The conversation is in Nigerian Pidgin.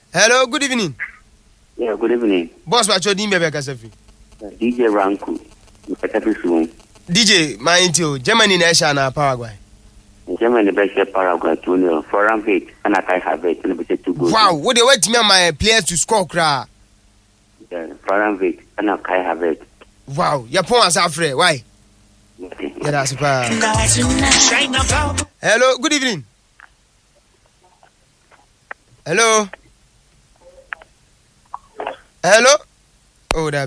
Hello, good evening. Yeah, good evening. Boss, what you doing, baby? Kasafi. DJ Ranku. DJ, my intio. Germany nation na Paraguay. Germany best Paraguay to foreign faith and I have it and be to go. Wow, what they wait me my players to score cra. Foreign faith and I have it. Wow, your phone is afraid. Why? Yeah, that's bad. Hello, good evening. Hello. Hello. Oh, that.